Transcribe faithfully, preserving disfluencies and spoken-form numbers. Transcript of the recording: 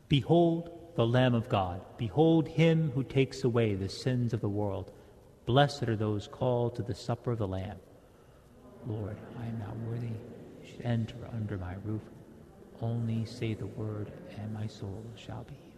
Behold the Lamb of God. Behold him who takes away the sins of the world. Blessed are those called to the supper of the Lamb. Lord, I am not worthy you should enter under my roof. Only say the word, and my soul shall be healed.